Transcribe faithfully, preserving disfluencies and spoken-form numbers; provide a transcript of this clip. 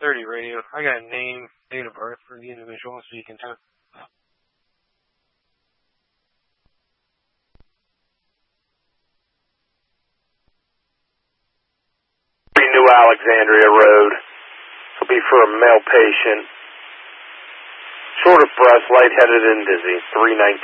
thirty radio. I got a name, date of birth for the individual I'm speaking to. New Alexandria Road. Will be for a male patient. Short of breath, lightheaded and dizzy. three nineteen.